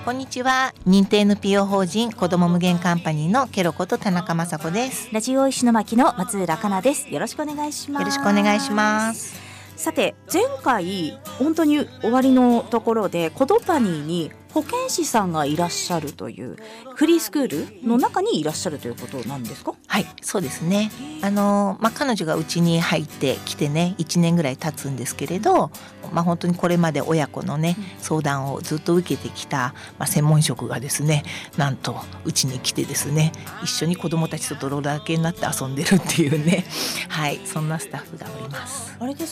こんにちは。認定 NPO 法人子ども無限カンパニーのケロこと田中雅子です。 ラジオ石巻の松浦香奈です。よろしくお願いします。 よろしくお願いします。 さて、前回本当に終わりのところでコドパニーに保健師さんがいらっしゃるというフリースクールの中にいらっしゃるということなんですか？ はい、そうですね。彼女がうちに入ってきてね、1年ぐらい経つんですけれど、本当にこれまで親子のね、相談をずっと受けてきた、専門職がですね、なんとうちに来てですね、一緒に子どもたちと泥だらけになって遊んでるっていうねはい、そんなスタッフがおります。 あれです